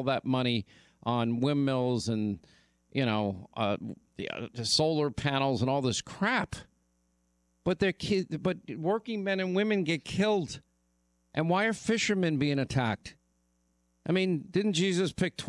all that money on windmills and, the solar panels and all this crap. But but working men and women get killed. And why are fishermen being attacked? I mean, didn't Jesus pick